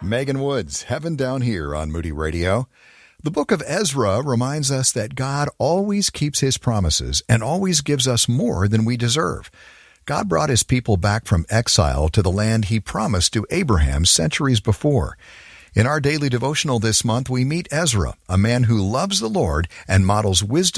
Megan Woods, Heaven Down Here on Moody Radio. The book of Ezra reminds us that God always keeps his promises and always gives us more than we deserve. God brought his people back from exile to the land he promised to Abraham centuries before. In our daily devotional this month, we meet Ezra, a man who loves the Lord and models wisdom